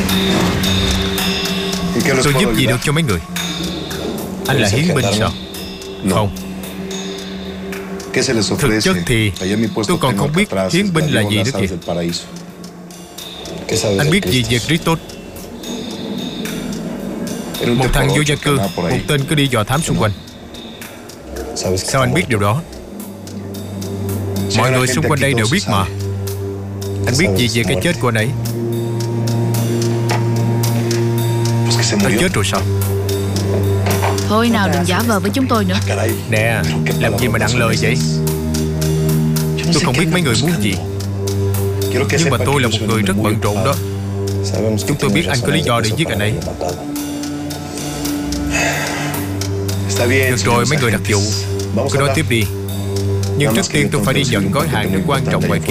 Tôi giúp gì được cho mấy người? Anh là hiến binh sao? Không. Thực chất thì tôi còn không biết hiến binh là gì nữa kìa. Anh biết gì về Christos? Một thằng vô gia cư, một tên cứ đi dò thám xung quanh. Sao anh biết điều đó? Mọi người xung quanh đây đều biết mà. Anh biết gì về cái chết của anh ấy? Nó chết rồi sao? Thôi nào, đừng giả vờ với chúng tôi nữa. Nè, làm gì mà nặng lời vậy? Tôi không biết mấy người muốn gì, nhưng mà tôi là một người rất bận rộn đó. Chúng tôi biết anh có lý do để giết anh ấy. Được rồi, mấy người đặc vụ, cứ nói tiếp đi. Nhưng trước tiên tôi phải đi nhận gói hàng rất quan trọng ngoài kia.